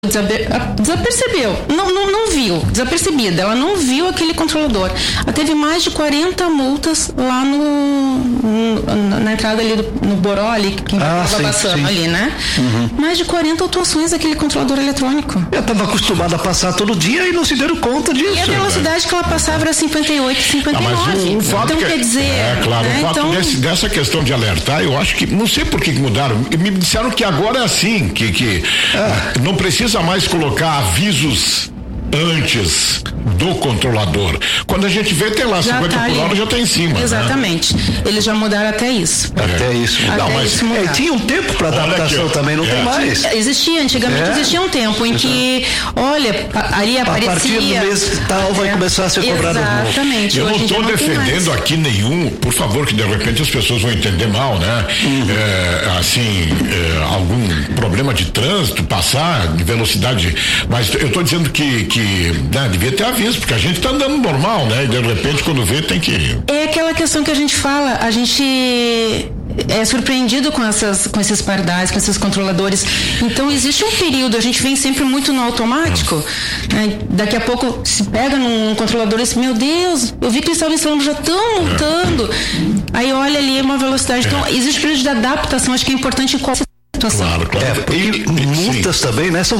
desapercebeu, não viu, desapercebida, ela não viu aquele controlador. Ela teve mais de 40 multas lá na entrada ali no Boró, ali, que estava passando ali, né? Mais de 40 autuações daquele controlador eletrônico. Eu estava acostumada a passar todo dia e não se deram conta disso. E a velocidade que ela passava era 58, 59. O fato então, quer dizer... claro, né? o fato dessa questão de alertar, eu acho que, não sei por que mudaram, me disseram que agora é assim, que não precisa mais colocar avisos antes do controlador. Quando a gente vê, tem lá 50 por hora, já está em cima. Exatamente. Né? Eles já mudaram até isso. Até isso. Tinha um tempo para adaptação também, não tem mais. Existia, antigamente existia um tempo em que, olha, ali aparecia... A partir do mês tal vai começar a ser cobrado. Exatamente. Eu não estou defendendo aqui nenhum, por favor, que de repente as pessoas vão entender mal, né? Algum problema de trânsito, passar de velocidade, mas eu estou dizendo que devia ter aviso, porque a gente está andando normal, né? E de repente, quando vê, tem que... É aquela questão que a gente fala, a gente é surpreendido com esses pardais, com esses controladores. Então, existe um período, a gente vem sempre muito no automático, né? Daqui a pouco se pega num controlador e diz, meu Deus, eu vi que eles estavam instalando, já estão multando. Aí olha ali uma velocidade. Então, existe um período de adaptação, acho que é importante em qual situação. Claro. Porque multas também, né? São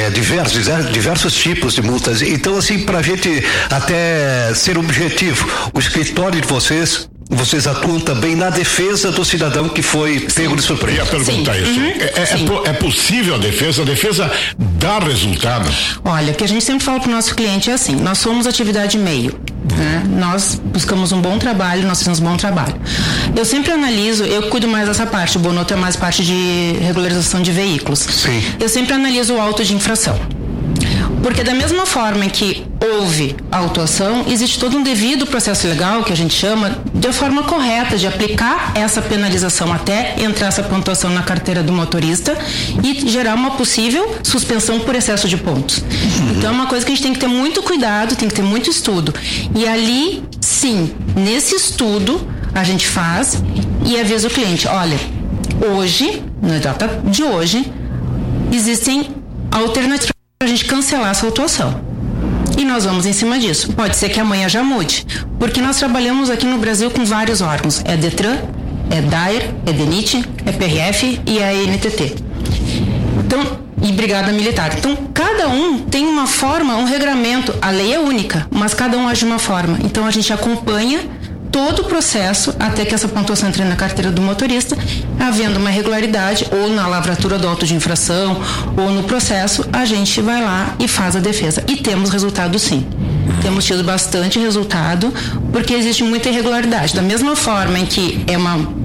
diversos tipos de multas. Então, assim, pra gente até ser objetivo, o escritório de vocês atuam também na defesa do cidadão que foi pego de surpresa. Eu ia perguntar isso. É possível a defesa dá resultado? Olha, o que a gente sempre fala pro nosso cliente é assim, nós somos atividade meio, né? Nós buscamos um bom trabalho, nós fazemos um bom trabalho. Eu sempre analiso, eu cuido mais dessa parte, o Bonotto é mais parte de regularização de veículos. Sim. Eu sempre analiso o auto de infração. Porque da mesma forma que houve a autuação, existe todo um devido processo legal, que a gente chama, de forma correta, de aplicar essa penalização até entrar essa pontuação na carteira do motorista e gerar uma possível suspensão por excesso de pontos. Então é uma coisa que a gente tem que ter muito cuidado, tem que ter muito estudo. E ali, sim, nesse estudo, a gente faz e avisa o cliente, olha, hoje, na data de hoje, existem alternativas para a gente cancelar essa autuação. E nós vamos em cima disso. Pode ser que amanhã já mude, porque nós trabalhamos aqui no Brasil com vários órgãos. É Detran, é DAER, é DENIT, é PRF e é NTT. Então, e Brigada Militar. Então, cada um tem uma forma, um regramento. A lei é única, mas cada um age de uma forma. Então, a gente acompanha todo o processo até que essa pontuação entre na carteira do motorista, havendo uma irregularidade ou na lavratura do auto de infração ou no processo, a gente vai lá e faz a defesa. E temos resultado sim. Temos tido bastante resultado porque existe muita irregularidade. Da mesma forma em que é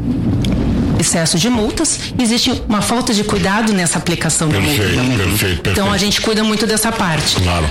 excesso de multas, existe uma falta de cuidado nessa aplicação da multa também. Perfeito. Então a gente cuida muito dessa parte. Claro.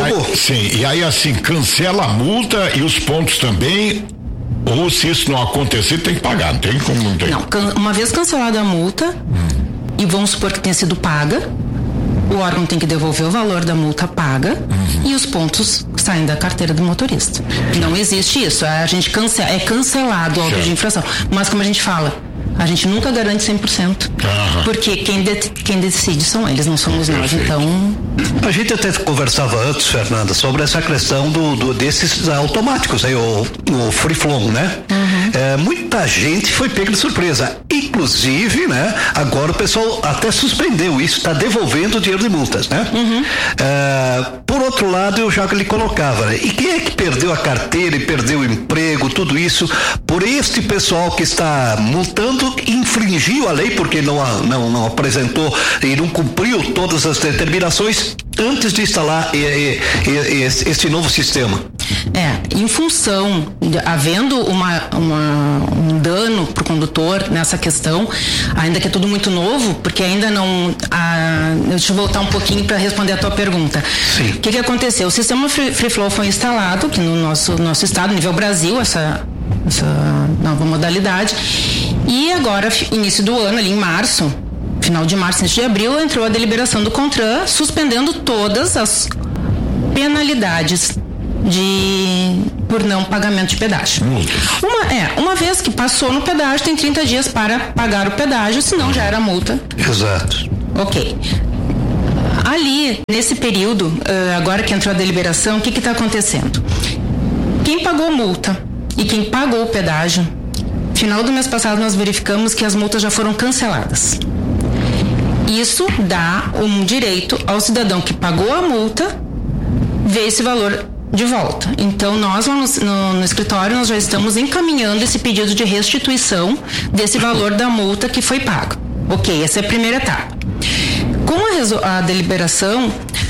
E aí assim, cancela a multa e os pontos também. Ou se isso não acontecer, tem que pagar, não tem como não tem. Não, uma vez cancelada a multa, e vamos supor que tenha sido paga, o órgão tem que devolver o valor da multa paga e os pontos saem da carteira do motorista. Não existe isso, a gente é cancelado o auto de infração. Mas como a gente fala, a gente nunca garante 100%. Porque quem decide são eles, não somos nós. Então... A gente até conversava antes, Fernanda, sobre essa questão desses automáticos aí, o free flow, né? Muita gente foi pega de surpresa. Inclusive, né? Agora o pessoal até suspendeu isso, está devolvendo o dinheiro de multas, né? Por outro lado, eu já lhe colocava, né? E quem é que perdeu a carteira e perdeu o emprego, tudo isso, por este pessoal que está multando, infringiu a lei porque não apresentou e não cumpriu todas as determinações antes de instalar este novo sistema? Em função, havendo um dano para o condutor nessa questão, ainda que é tudo muito novo, porque ainda não... deixa eu voltar um pouquinho para responder a tua pergunta. Sim. O que aconteceu? O sistema Free Flow foi instalado aqui no nosso estado, nível Brasil, essa nova modalidade, e agora, início do ano, ali em março, final de março, início de abril, entrou a deliberação do CONTRAN, suspendendo todas as penalidades por não pagamento de pedágio. Uma vez que passou no pedágio, tem 30 dias para pagar o pedágio, senão já era multa. Exato. Ok. Ali, nesse período, agora que entrou a deliberação, o que está acontecendo? Quem pagou multa e quem pagou o pedágio, final do mês passado nós verificamos que as multas já foram canceladas. Isso dá um direito ao cidadão que pagou a multa ver esse valor de volta. Então nós lá no escritório nós já estamos encaminhando esse pedido de restituição desse valor da multa que foi pago. Ok, essa é a primeira etapa. Com a deliberação,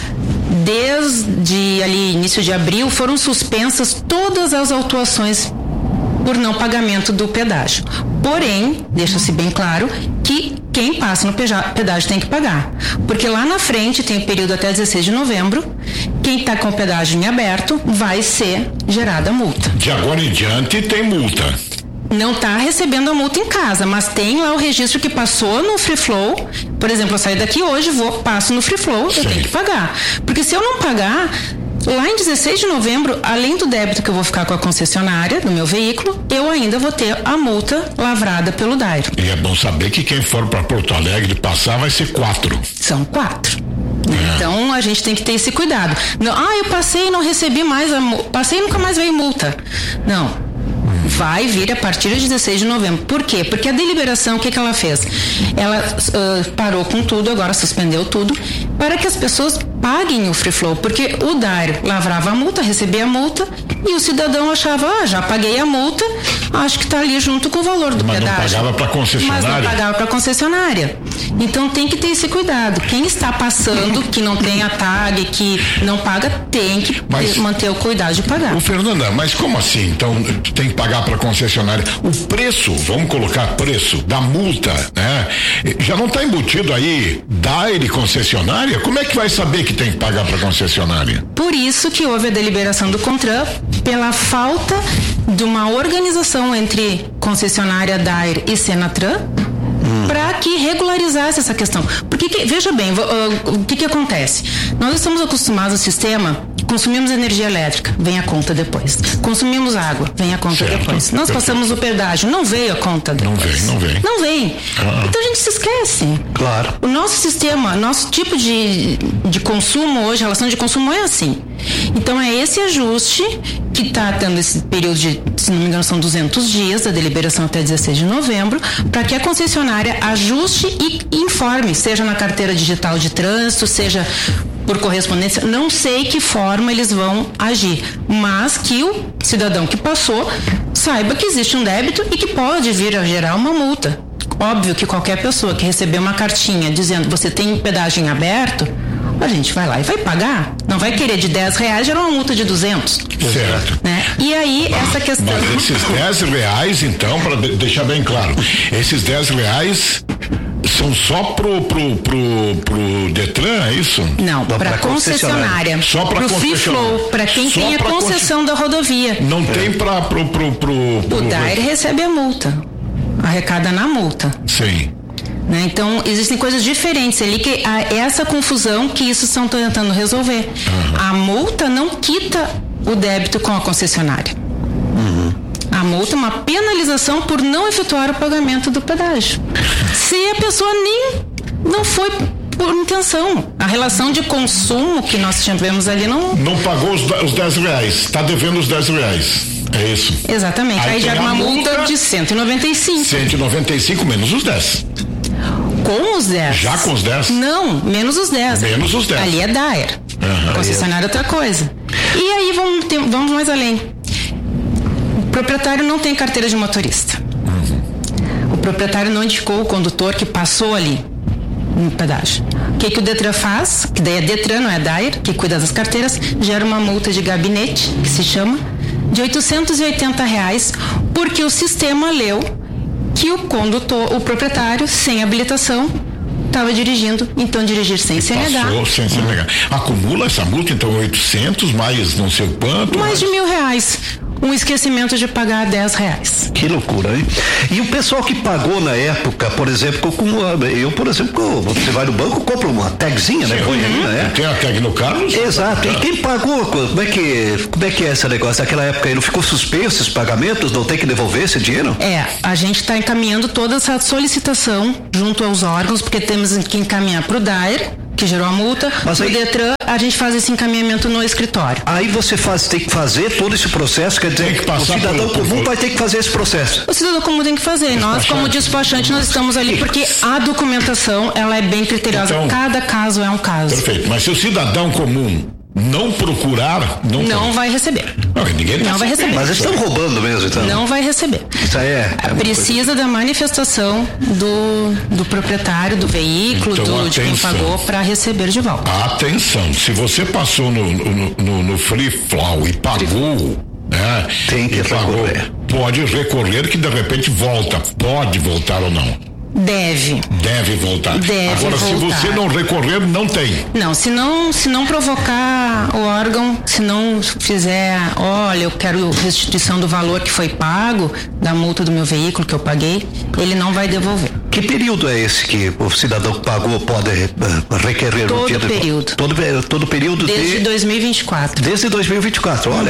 desde ali início de abril, foram suspensas todas as autuações por não pagamento do pedágio. Porém, deixa-se bem claro que quem passa no pedágio tem que pagar. Porque lá na frente tem o período até 16 de novembro, quem está com o pedágio em aberto vai ser gerada multa. De agora em diante tem multa. Não está recebendo a multa em casa, mas tem lá o registro que passou no Free Flow. Por exemplo, eu saio daqui hoje, passo no Free Flow, eu tenho que pagar. Porque se eu não pagar, lá em 16 de novembro, além do débito que eu vou ficar com a concessionária do meu veículo, eu ainda vou ter a multa lavrada pelo DAIR. E é bom saber que quem for para Porto Alegre passar vai ser 4. São 4. Então a gente tem que ter esse cuidado. Não, eu passei e não recebi mais passei e nunca mais veio multa. Não. Vai vir a partir de 16 de novembro. Por quê? Porque a deliberação, o que ela fez? Ela parou com tudo, agora suspendeu tudo, para que as pessoas paguem o Free Flow, porque o DAIR lavrava a multa, recebia a multa, e o cidadão achava, já paguei a multa, acho que está ali junto com o valor do pedágio. Mas não pagava para a concessionária? Mas não pagava para a concessionária. Então tem que ter esse cuidado. Quem está passando, que não tem a tag, que não paga, tem que manter o cuidado de pagar. Fernanda, mas como assim? Então tem que pagar para a concessionária. O preço, vamos colocar preço da multa, né? Já não está embutido aí DAIR e concessionária? Como é que vai saber que tem que pagar para a concessionária? Por isso que houve a deliberação do CONTRAN, pela falta de uma organização entre concessionária DAIR e Senatran, para que regularizasse essa questão. Porque, veja bem, o que acontece? Nós estamos acostumados ao sistema, consumimos energia elétrica, vem a conta depois. Consumimos água, vem a conta depois. Nós passamos o pedágio, não veio a conta depois. Não vem. Então a gente se esquece. Claro. O nosso sistema, nosso tipo de consumo hoje, relação de consumo é assim. Então é esse ajuste que está tendo esse período de, se não me engano, são 200 dias da deliberação até 16 de novembro, para que a concessionária ajuste e informe, seja na carteira digital de trânsito, seja por correspondência, não sei que forma eles vão agir, mas que o cidadão que passou saiba que existe um débito e que pode vir a gerar uma multa. Óbvio que qualquer pessoa que receber uma cartinha dizendo você tem pedágio em aberto, a gente vai lá e vai pagar. Não vai querer de R$10 gerar uma multa de 200. Certo. Né? E aí, essa questão... Mas esses R$10, então, para deixar bem claro, esses R$10 são só pro Detran, é isso? Não, para concessionária. Só para concessionária. Free Flow, para quem tem a concessão da rodovia. Não tem para O DAIR recebe a multa. Arrecada na multa. Sim. Né? Então, existem coisas diferentes ali, que essa confusão que isso estão tentando resolver. A multa não quita o débito com a concessionária. A multa é uma penalização por não efetuar o pagamento do pedágio. Se a pessoa não foi por intenção. A relação de consumo que nós tivemos ali não pagou os R$10, está devendo os R$10. É isso. Exatamente. Aí gera uma multa de 195. 195 menos os 10. Com os 10. Já com os 10? Não, menos os 10. Menos os 10. Ali é DAIR. Concessionária é outra coisa. E aí vamos mais além. O proprietário não tem carteira de motorista. O proprietário não indicou o condutor que passou ali no pedágio. O que o Detran faz? Que daí é Detran, não é DAIR, que cuida das carteiras, gera uma multa de gabinete, que se chama, de R$880, porque o sistema leu que o condutor, o proprietário, sem habilitação, estava dirigindo, então dirigir sem CNH. Passou sem CNH. Acumula essa multa, então 800 mais não sei quanto. Mais de R$1.000. Um esquecimento de pagar R$10. Que loucura, hein? E o pessoal que pagou na época, por exemplo, você vai no banco, compra uma tagzinha, né? Põe ali, né? Tem a tag no carro? Exato. E quem pagou, como é que é esse negócio? Naquela época aí não ficou suspenso esses pagamentos? Não tem que devolver esse dinheiro? A gente está encaminhando toda essa solicitação junto aos órgãos, porque temos que encaminhar para o DAIR, que gerou a multa. Mas no aí, Detran, a gente faz esse encaminhamento no escritório. Aí você tem que fazer todo esse processo, quer dizer, o cidadão comum vai ter que fazer esse processo. O cidadão comum tem que fazer. Nós, como despachante, nós estamos ali porque a documentação, ela é bem criteriosa. Então, cada caso é um caso. Perfeito. Mas se o cidadão comum não procurar, não vai receber. Ninguém não vai receber. Mas eles estão roubando mesmo, então. Não vai receber. Isso aí precisa da manifestação do proprietário do veículo, então, de quem pagou, para receber de volta. Atenção, se você passou no Free Flow e pagou, né? Tem que recorrer. Pode recorrer que de repente pode voltar ou não. Deve voltar. Agora, se você não recorrer, não tem. Não, se não provocar o órgão, se não fizer, olha, eu quero restituição do valor que foi pago, da multa do meu veículo que eu paguei, ele não vai devolver. Que período é esse que o cidadão que pagou pode requerer? Todo período. Todo período desde 2024. Desde 2024, olha,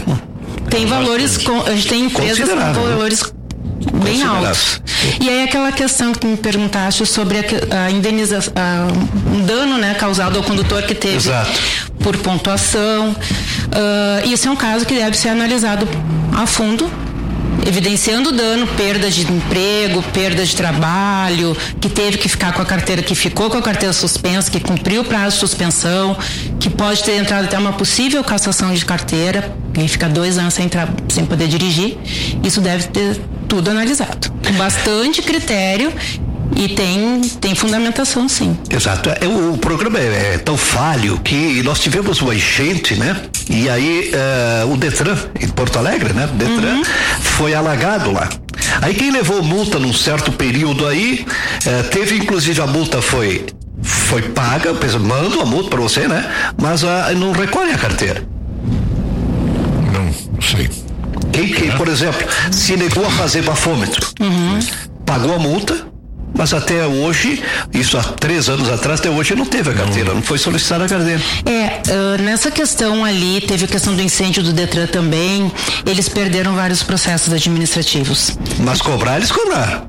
tem valores, a gente tem empresas com valores bem altos. E aí aquela questão que me perguntaste sobre a indenização, um dano, né, causado ao condutor que teve por pontuação. Isso é um caso que deve ser analisado a fundo, evidenciando o dano, perda de emprego, perda de trabalho, que teve que ficar com a carteira, que ficou com a carteira suspensa, que cumpriu o prazo de suspensão, que pode ter entrado até uma possível cassação de carteira, e ficar 2 anos sem poder dirigir. Isso deve ter tudo analisado. Com bastante critério e tem fundamentação, sim. Exato. O programa é tão falho que nós tivemos uma enchente, né? E aí o Detran, em Porto Alegre, né? O Detran foi alagado lá. Aí quem levou multa num certo período aí, teve inclusive a multa foi paga, mando a multa para você, né? Mas não recolhe a carteira. Não sei. Quem, por exemplo, se negou a fazer bafômetro, pagou a multa, mas até hoje, isso há 3 anos atrás, até hoje não teve a carteira, não foi solicitada a carteira. Nessa questão ali, teve a questão do incêndio do Detran também, eles perderam vários processos administrativos. Mas cobrar, eles cobraram.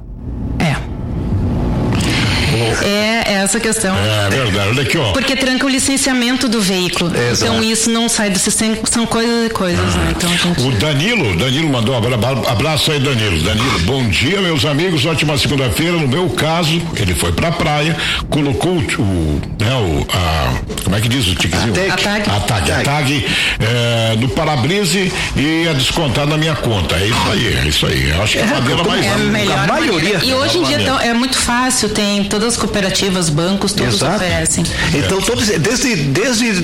Essa questão. É verdade, olha aqui, ó. Porque tranca o licenciamento do veículo. Exato. Então isso não sai do sistema, são coisas e coisas, né? Então, O Danilo mandou um abraço aí, Danilo, bom dia, meus amigos, ótima segunda-feira. No meu caso, ele foi pra praia, colocou como é que diz o tiquezinho? A tag no para-brisa e a descontar na minha conta. É isso aí. Eu acho que é a maneira mais melhor. A maioria. E hoje em dia é muito fácil, tem todas as cooperativas, bancos, todos oferecem. Então desde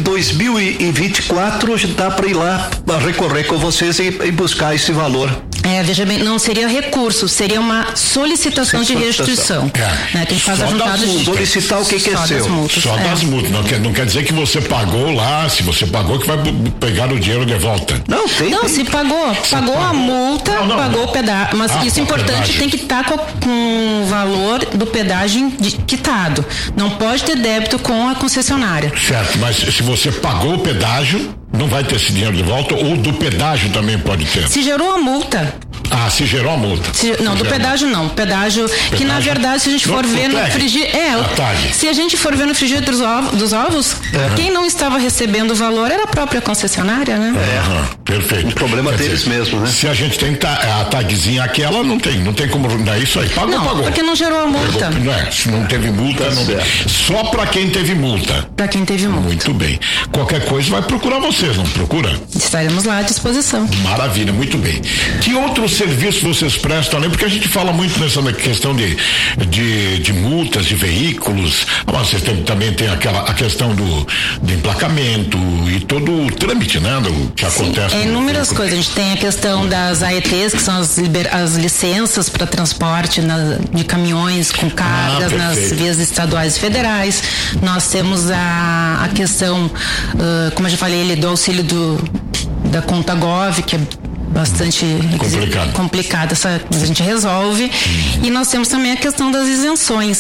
2024 dá para ir lá recorrer com vocês e buscar esse valor. Veja bem, não seria recurso, seria uma solicitação de restituição. Né? Quem faz a juntada de solicitar o que é seu. Só das multas. Não quer dizer que você pagou lá, se você pagou que vai pegar o dinheiro de volta. Se pagou a multa, pagou o pedágio, mas isso é importante, pedágio. Tem que estar com o valor do pedágio quitado. Não pode ter débito com a concessionária. Certo, mas se você pagou o pedágio, não vai ter esse dinheiro de volta, ou do pedágio também pode ter? Se gerou a multa. Se gerou a multa. Do pedágio não. Pedágio que na verdade, se a gente for ver no frigir. Se a gente for ver no frigir dos ovos, quem não estava recebendo o valor era a própria concessionária, né? Perfeito. O problema deles mesmo, né? Se a gente tem a tagzinha aquela, não tem como. Não é isso aí. Pagou. Porque não gerou a multa. Se não teve multa, só para quem teve multa. Para quem teve multa. Muito bem. Qualquer coisa vai procurar vocês, não procura? Estaremos lá à disposição. Maravilha, muito bem. Que outros serviços vocês prestam ali? Porque a gente fala muito nessa questão de multas de veículos, mas vocês também tem a questão do emplacamento e todo o trâmite, né? Do que acontece. Inúmeras coisas. A gente tem a questão das AETs, que são as licenças para transporte de caminhões com cargas nas vias estaduais e federais. Nós temos a questão, como eu já falei, do auxílio da conta Gov, que é bastante complicada, a gente resolve. E nós temos também a questão das isenções.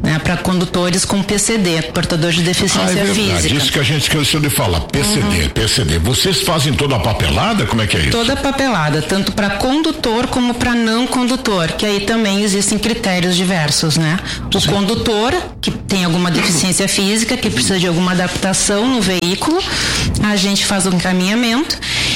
né, para condutores com PCD, portador de deficiência física. Isso que a gente esqueceu de falar, PCD. Vocês fazem toda a papelada? Como é que é isso? Toda a papelada, tanto para condutor como para não condutor, que aí também existem critérios diversos, né? O condutor, que tem alguma deficiência física, que precisa de alguma adaptação no veículo, a gente faz um encaminhamento,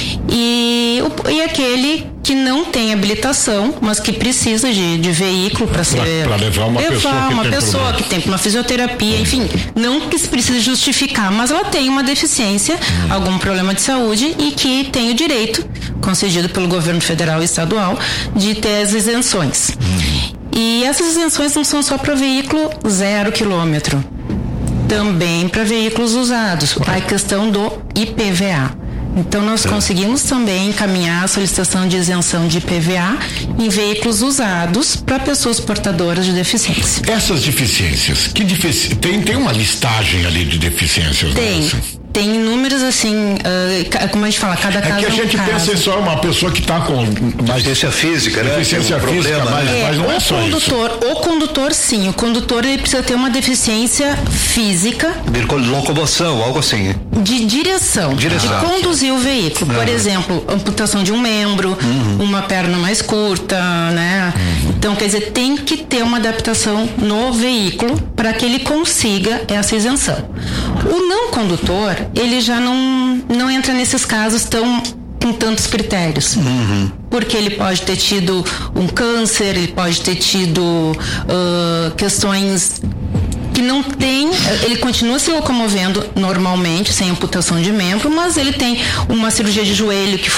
e aquele que não tem habilitação, mas que precisa de veículo para levar uma pessoa que tem uma fisioterapia, enfim, não que se precise justificar, mas ela tem uma deficiência, algum problema de saúde e que tem o direito, concedido pelo governo federal e estadual, de ter as isenções. E essas isenções não são só para veículo 0 quilômetro, também para veículos usados. A questão do IPVA. Então, nós conseguimos também encaminhar a solicitação de isenção de IPVA em veículos usados para pessoas portadoras de deficiência. Essas deficiências, tem uma listagem ali de deficiências? Tem inúmeros, assim, como a gente fala, cada caso é um caso. É que a gente pensa só uma pessoa que está com deficiência física, né? Deficiência física, mas não é só isso. O condutor, sim. O condutor, ele precisa ter uma deficiência física. De locomoção, algo assim. De direção. De conduzir o veículo. Por exemplo, amputação de um membro, uma perna mais curta, né? Então, quer dizer, tem que ter uma adaptação no veículo para que ele consiga essa isenção. O não condutor, ele já não entra nesses casos com tantos critérios. Porque ele pode ter tido um câncer, ele pode ter tido questões que não tem, ele continua se locomovendo normalmente, sem amputação de membro, mas ele tem uma cirurgia de joelho que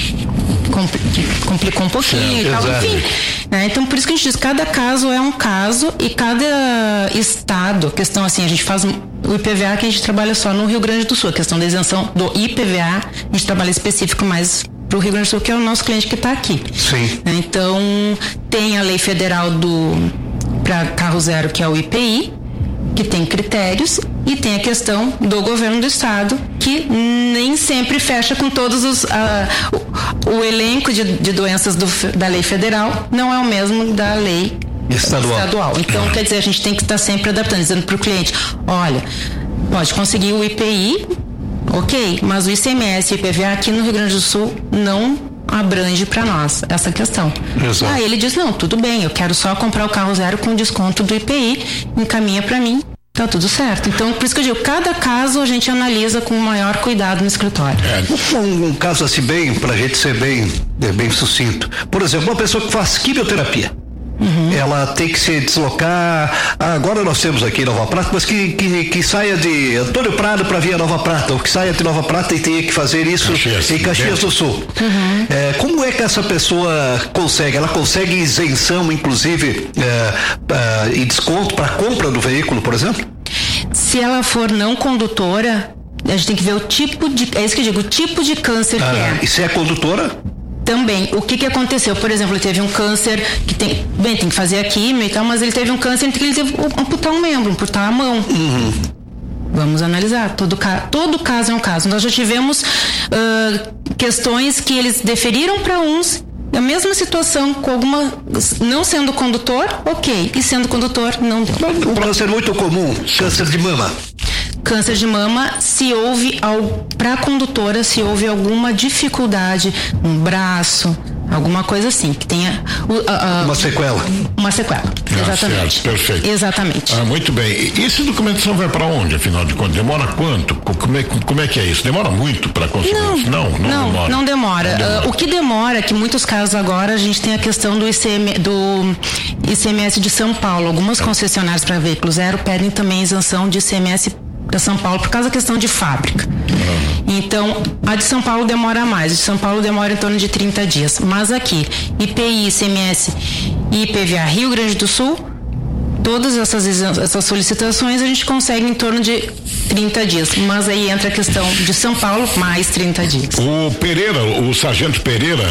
complicou um pouquinho e tal, enfim. Né? Então, por isso que a gente diz, cada caso é um caso e cada estado, questão assim, a gente faz o IPVA que a gente trabalha só no Rio Grande do Sul, a questão da isenção do IPVA, a gente trabalha específico mais para o Rio Grande do Sul, que é o nosso cliente que está aqui. Sim. Né? Então, tem a lei federal para carro zero, que é o IPI, que tem critérios, e tem a questão do governo do estado, que nem sempre fecha com todos o elenco de doenças da lei federal, não é o mesmo da lei estadual. Então, quer dizer, a gente tem que estar sempre adaptando, dizendo para o cliente, olha, pode conseguir o IPI, ok, mas o ICMS e o IPVA aqui no Rio Grande do Sul não abrange para nós essa questão. Exato. Aí ele diz, não, tudo bem, eu quero só comprar o carro zero com desconto do IPI, encaminha para mim, tá tudo certo. Então, por isso que eu digo, cada caso a gente analisa com o maior cuidado no escritório. Um caso assim, pra gente ser bem sucinto. Por exemplo, uma pessoa que faz quimioterapia. Ela tem que se deslocar. Agora nós temos aqui Nova Prata, mas que saia de Antônio Prado para Via Nova Prata, ou que saia de Nova Prata e tenha que fazer isso em Caxias do Sul. Como é que essa pessoa consegue? Ela consegue isenção, inclusive, e desconto para compra do veículo, por exemplo? Se ela for não condutora, a gente tem que ver o tipo de. É isso que eu digo, o tipo de câncer que é. E se é condutora? Também, o que aconteceu? Por exemplo, ele teve um câncer que tem que fazer a quimio e tal, mas ele teve um câncer que ele teve que amputar um membro, amputar a mão. Vamos analisar. Todo caso é um caso. Nós já tivemos questões que eles deferiram para uns, a mesma situação com alguma, não sendo condutor, ok, e sendo condutor, não deu. Um câncer muito comum, câncer de mama. Câncer de mama, se houve, para a condutora, se houve alguma dificuldade no braço, alguma coisa assim, que tenha... uma sequela. Uma sequela, exatamente. Certo, perfeito. Exatamente. Muito bem. E essa documentação vai para onde, afinal de contas? Demora quanto? Como é que é isso? Demora muito para conseguir isso? Não demora. Não demora. O que demora é que, em muitos casos agora, a gente tem a questão do ICMS de São Paulo. Algumas concessionárias para veículo zero pedem também isenção de ICMS para São Paulo por causa da questão de fábrica. Então, a de São Paulo demora mais. A de São Paulo demora em torno de 30 dias. Mas aqui, IPI, ICMS e IPVA Rio Grande do Sul, todas essas solicitações a gente consegue em torno de 30 dias. Mas aí entra a questão de São Paulo, mais 30 dias. O Sargento Pereira,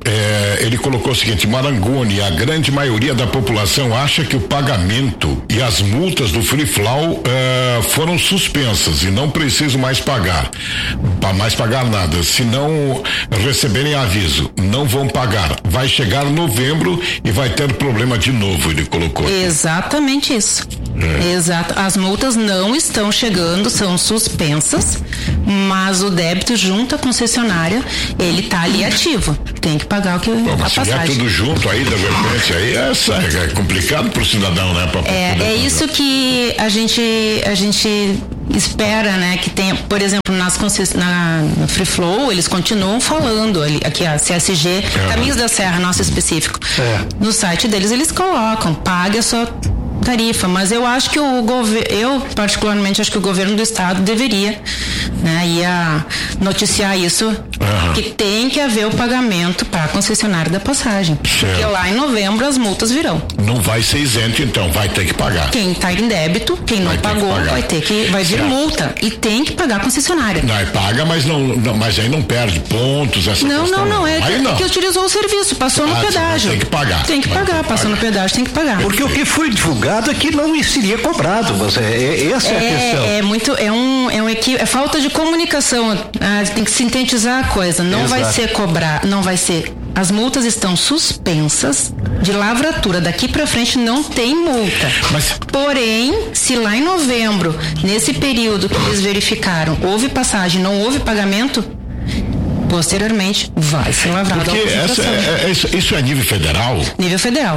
ele colocou o seguinte: Marangoni, a grande maioria da população acha que o pagamento e as multas do Free Flow foram suspensas e não precisam mais pagar nada. Se não receberem aviso, não vão pagar. Vai chegar novembro e vai ter problema de novo, ele colocou. Exatamente isso. Exato. As multas não estão chegando, são suspensas, mas o débito junto à concessionária, ele tá ali ativo. Tem que pagar o que a passagem. É tudo junto aí, de repente, aí é complicado pro cidadão, né? É isso que a gente espera, né? Que tenha, por exemplo, no Free Flow, eles continuam falando ali, aqui a CSG, Caminhos da Serra, nosso específico. No site deles eles colocam, pague a sua tarifa, mas eu acho que eu particularmente acho que o governo do estado deveria, né, ia noticiar isso, que tem que haver o pagamento para a concessionária da passagem, porque lá em novembro as multas virão. Não vai ser isento, então vai ter que pagar. Quem está em débito, quem não pagou, vai vir multa e tem que pagar a concessionária. Não, paga, mas mas aí não perde pontos, essa não, questão. Não, é que utilizou o serviço, passou no pedágio. Tem que pagar. Tem que pagar, passou no pedágio, tem que pagar. Porque o que foi divulgado é que não seria cobrado, mas essa é a questão. É falta de comunicação, tem que sintetizar a coisa, não vai ser cobrado, não vai ser. As multas estão suspensas, de lavratura daqui para frente não tem multa. Porém, se lá em novembro, nesse período que eles verificaram, houve passagem, não houve pagamento, posteriormente vai ser lavrado. Porque isso é nível federal? Nível federal.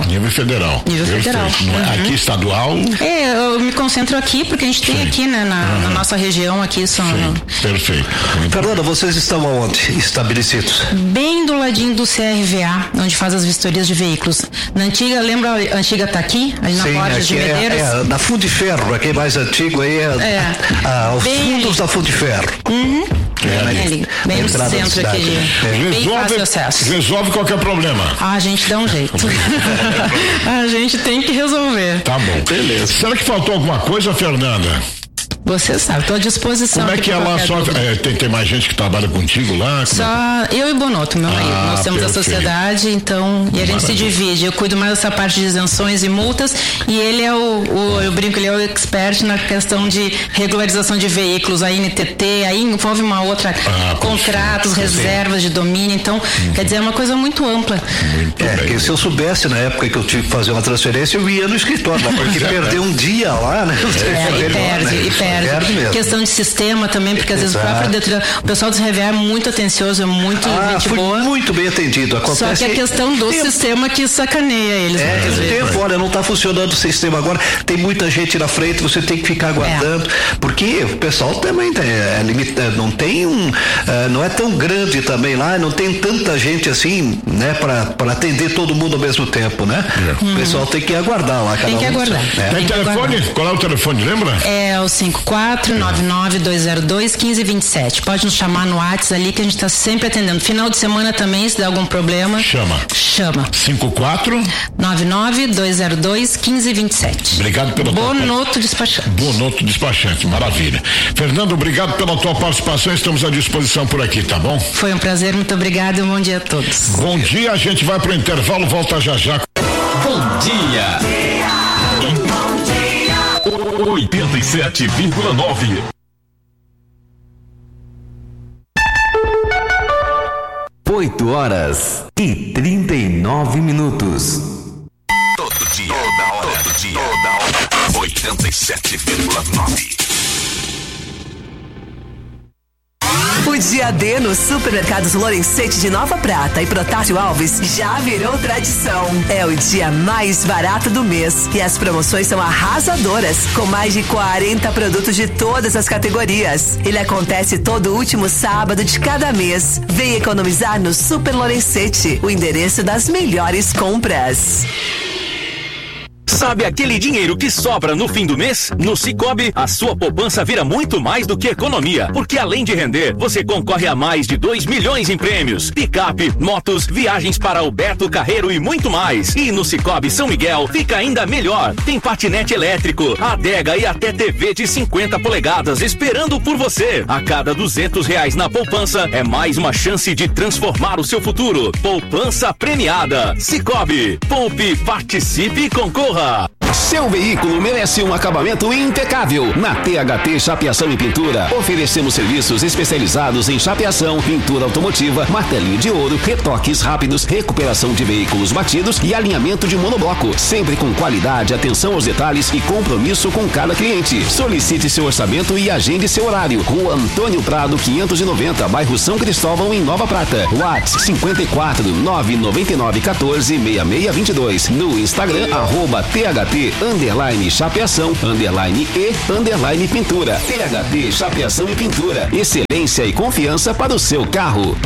Aqui estadual? Eu me concentro aqui porque a gente tem aqui, né, na nossa região aqui. Perfeito. Fernanda, vocês estão aonde estabelecidos? Bem do ladinho do CRVA, onde faz as vistorias de veículos. Lembra a antiga Taqui? Ali na Borges de Medeiros? Da Fundiferro, aqui mais antigo aí os fundos da Fundiferro. Bem no centro aqui. Bem fácil acesso. Resolve qualquer problema. A gente dá um jeito. A gente tem que resolver. Tá bom. Beleza. Será que faltou alguma coisa, Fernanda? Você sabe, estou à disposição. Como é que é lá? Tem mais gente que trabalha contigo lá? Só eu e Bonotto, meu marido. Nós temos a sociedade, então, e a gente se divide. Eu cuido mais dessa parte de isenções e multas, e ele é eu brinco, ele é o expert na questão de regularização de veículos, a NTT, aí envolve uma outra, contratos, reservas de domínio, então, quer dizer, é uma coisa muito ampla. Que se eu soubesse na época que eu tive que fazer uma transferência, eu ia no escritório, porque perder um dia lá, né? E perde. Questão de sistema também, porque às vezes o pessoal do CRVA é muito atencioso, é muito gente boa. Muito bem atendido. Só que a questão do sistema que sacaneia eles. Olha, não está funcionando o sistema agora, tem muita gente na frente, você tem que ficar aguardando, porque o pessoal também não é tão grande também lá, não tem tanta gente assim, né, para atender todo mundo ao mesmo tempo, né? O pessoal tem que aguardar lá. Tem que aguardar. Tem telefone? Qual é o telefone, lembra? É o 5499-202-1527. Pode nos chamar no WhatsApp ali que a gente está sempre atendendo. Final de semana também, se der algum problema. Chama. 5499-202-1527. Obrigado pelo Bonotto Despachante. Maravilha. Fernando, obrigado pela tua participação. Estamos à disposição por aqui, tá bom? Foi um prazer, muito obrigado e um bom dia a todos. Bom dia, a gente vai pro intervalo, volta já. Bom dia. 87,9. Oito horas e 39 minutos. Todo dia, toda hora. 87,9. O dia D no Supermercados Lorenzetti de Nova Prata e Protásio Alves já virou tradição. É o dia mais barato do mês e as promoções são arrasadoras, com mais de 40 produtos de todas as categorias. Ele acontece todo último sábado de cada mês. Vem economizar no Super Lorenzetti, o endereço das melhores compras. Sabe aquele dinheiro que sobra no fim do mês? No Sicoob, a sua poupança vira muito mais do que economia, porque além de render, você concorre a mais de 2 milhões em prêmios, picape, motos, viagens para Alberto Carreiro e muito mais. E no Sicoob São Miguel fica ainda melhor. Tem patinete elétrico, adega e até TV de 50 polegadas esperando por você. A cada R$200 na poupança é mais uma chance de transformar o seu futuro. Poupança premiada. Sicoob. Poupe, participe e concorra. Seu veículo merece um acabamento impecável. Na THT Chapeação e Pintura, oferecemos serviços especializados em chapeação, pintura automotiva, martelinho de ouro, retoques rápidos, recuperação de veículos batidos e alinhamento de monobloco. Sempre com qualidade, atenção aos detalhes e compromisso com cada cliente. Solicite seu orçamento e agende seu horário. Rua Antônio Prado, 590, bairro São Cristóvão, em Nova Prata. WhatsApp 54 999 14 6622. No Instagram, @THT_chapeação_e_pintura. THT Chapeação e Pintura. Excelência e confiança para o seu carro.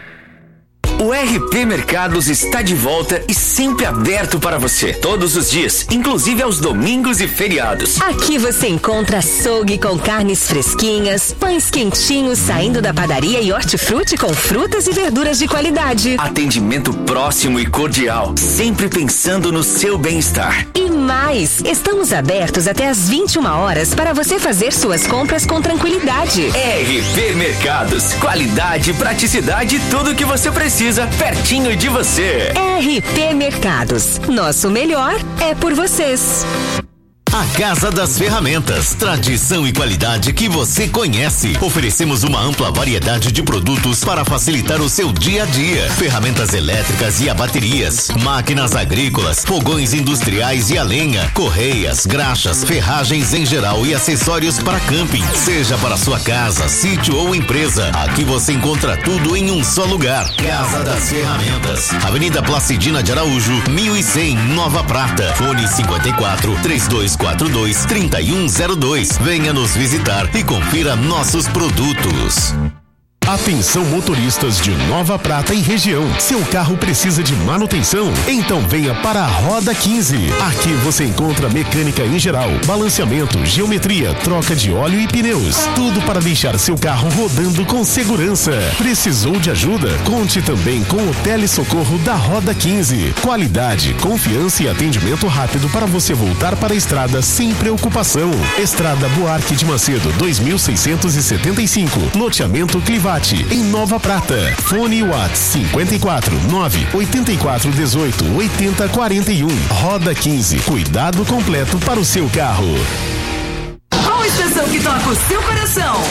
O RP Mercados está de volta e sempre aberto para você, todos os dias, inclusive aos domingos e feriados. Aqui você encontra açougue com carnes fresquinhas, pães quentinhos saindo da padaria e hortifruti com frutas e verduras de qualidade. Atendimento próximo e cordial, sempre pensando no seu bem-estar. E mais, estamos abertos até às 21 horas para você fazer suas compras com tranquilidade. RP Mercados, qualidade, praticidade e tudo o que você precisa pertinho de você. RP Mercados, nosso melhor é por vocês. A Casa das Ferramentas, tradição e qualidade que você conhece. Oferecemos uma ampla variedade de produtos para facilitar o seu dia a dia. Ferramentas elétricas e a baterias, máquinas agrícolas, fogões industriais e a lenha, correias, graxas, ferragens em geral e acessórios para camping. Seja para sua casa, sítio ou empresa, aqui você encontra tudo em um só lugar. Casa das Ferramentas, Avenida Placidina de Araújo, 1100, Nova Prata. Fone 54 3242 3102. Venha nos visitar e confira nossos produtos. Atenção motoristas de Nova Prata e região. Seu carro precisa de manutenção? Então venha para a Roda 15. Aqui você encontra mecânica em geral, balanceamento, geometria, troca de óleo e pneus. Tudo para deixar seu carro rodando com segurança. Precisou de ajuda? Conte também com o telesocorro da Roda 15. Qualidade, confiança e atendimento rápido para você voltar para a estrada sem preocupação. Estrada Buarque de Macedo, 2675. Loteamento Clivate, em Nova Prata. Fone WhatsApp 54 984 18 80 41. Roda 15. Cuidado completo para o seu carro. Qual a estação que toca o seu coração?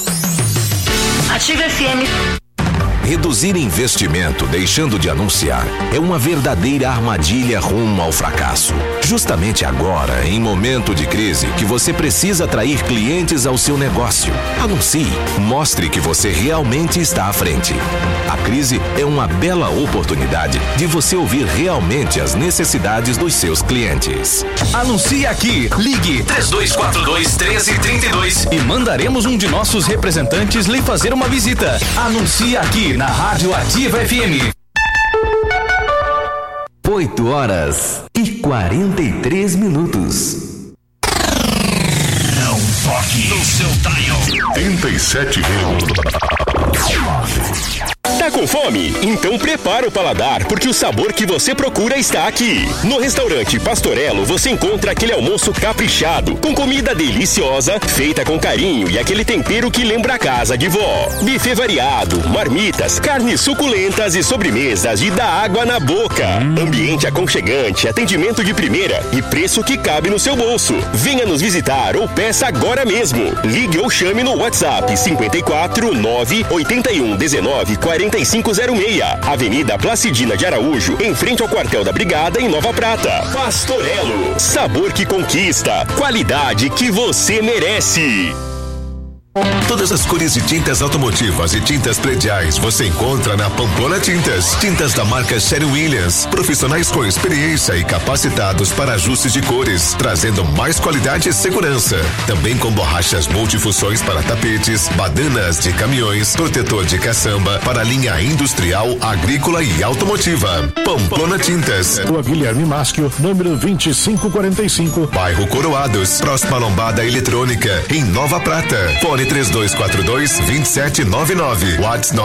Ativa FM. Reduzir investimento deixando de anunciar é uma verdadeira armadilha rumo ao fracasso. Justamente agora, em momento de crise, que você precisa atrair clientes ao seu negócio. Anuncie, mostre que você realmente está à frente. A crise é uma bela oportunidade de você ouvir realmente as necessidades dos seus clientes. Anuncie aqui. Ligue 3242-1332 e mandaremos um de nossos representantes lhe fazer uma visita. Anuncie aqui na Rádio Ativa FM. 8h43. Não toque no seu dial. 87. Tá com fome? Então prepara o paladar, porque o sabor que você procura está aqui. No restaurante Pastorello você encontra aquele almoço caprichado, com comida deliciosa, feita com carinho e aquele tempero que lembra a casa de vó. Buffet variado, marmitas, carnes suculentas e sobremesas de dar água na boca. Ambiente aconchegante, atendimento de primeira e preço que cabe no seu bolso. Venha nos visitar ou peça agora mesmo. Ligue ou chame no WhatsApp 54 981 19 4506. Avenida Placidina de Araújo, em frente ao quartel da Brigada, em Nova Prata. Pastorello, sabor que conquista, qualidade que você merece. Todas as cores de tintas automotivas e tintas prediais você encontra na Pamplona Tintas. Tintas da marca Sherwin-Williams. Profissionais com experiência e capacitados para ajustes de cores, trazendo mais qualidade e segurança. Também com borrachas multifunções para tapetes, badanas de caminhões, protetor de caçamba para linha industrial, agrícola e automotiva. Pamplona Tintas. Rua Guilherme Maschio, número 2545. Bairro Coroados, próxima lombada eletrônica, em Nova Prata. Fone 3242-2799. WhatsApp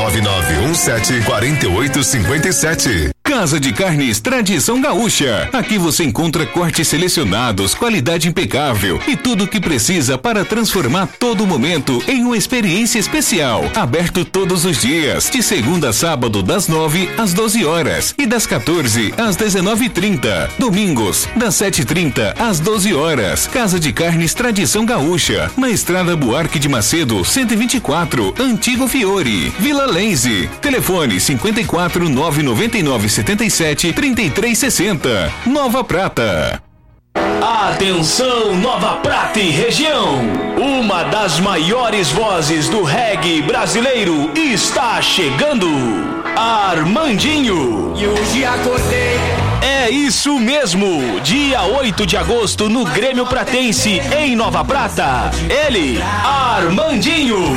999174857. Casa de Carnes Tradição Gaúcha. Aqui você encontra cortes selecionados, qualidade impecável e tudo o que precisa para transformar todo momento em uma experiência especial. Aberto todos os dias, de segunda a sábado, das 9 às 12 horas e das 14 às 19h30. Domingos, das 7h30 às 12 horas. Casa de Carnes Tradição Gaúcha, na Estrada Buarque de Macedo, 124, Antigo Fiore, Vila Lense. Telefone 54 999 77 3360. Nova Prata. Atenção, Nova Prata e região. Uma das maiores vozes do reggae brasileiro está chegando. Armandinho. E hoje acordei. É isso mesmo. Dia 8 de agosto no Grêmio Pratense, em Nova Prata. Ele, Armandinho.